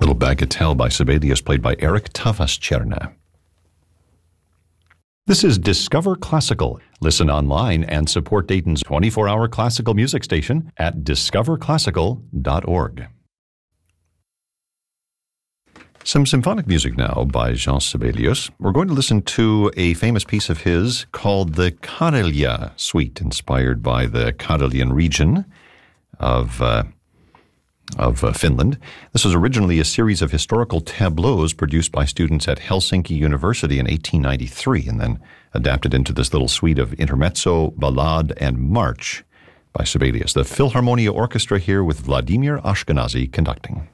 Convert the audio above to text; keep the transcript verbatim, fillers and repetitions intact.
Little Bagatelle by Sibelius, played by Eric Tavas-Cherna. This is Discover Classical. Listen online and support Dayton's twenty-four hour classical music station at discover classical dot org. Some symphonic music now by Jean Sibelius. We're going to listen to a famous piece of his called the Karelia Suite, inspired by the Karelian region of uh, of uh, Finland. This was originally a series of historical tableaus produced by students at Helsinki University in eighteen ninety-three, and then adapted into this little suite of intermezzo, ballade, and march by Sibelius. The Philharmonia Orchestra here with Vladimir Ashkenazy conducting.